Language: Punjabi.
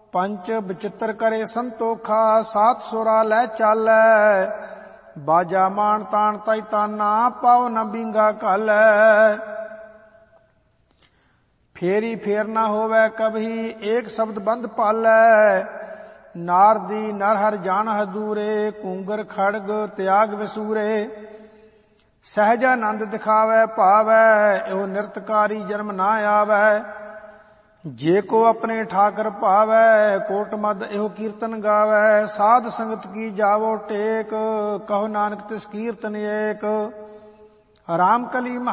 ਪੰਚ ਬਚਿੱਤਰ ਕਰੇ ਸੰਤੋਖਾ, ਸਾਤ ਸੁਰਾ ਲੈ ਚਾਲੈ, ਬਾਜਾ ਮਾਨ ਤਾਣ ਤੈ ਤਾਨਾ, ਪਾਉ ਨ ਬੀਂਗਾ ਘਾਲੈ। ਫੇਰੀ ਫੇਰ ਨਾ ਹੋਵੈ ਕਭੀ, ਏਕ ਸ਼ਬਦ ਬੰਧ ਪਾਲੈ, ਨਾਰਦੀ ਨਰ ਹਰ ਜਾਣ ਹਦੂਰੇ, ਘੂੰਗਰ ਖੜਗ ਤਿਆਗ ਵਿਸੂਰੇ। ਸਹਿਜਾਨੰਦ ਦਿਖਾਵੈ ਭਾਵੈ, ਇਹੋ ਨਿਰਤਕਾਰੀ ਜਨਮ ਨਾ ਆਵੈ। ਜੇ ਕੋ ਆਪਣੇ ਠਾਕਰ ਭਾਵੈ, ਕੋਟ ਮਦ ਇਹੋ ਕੀਰਤਨ ਗਾਵੈ। ਸਾਧ ਸੰਗਤ ਕੀ ਜਾਵੋ ਟੇਕ, ਕਹੋ ਨਾਨਕ ਤਿਸ ਕੀਰਤਨ ਏਕ। ਰਾਮ ਕਲੀ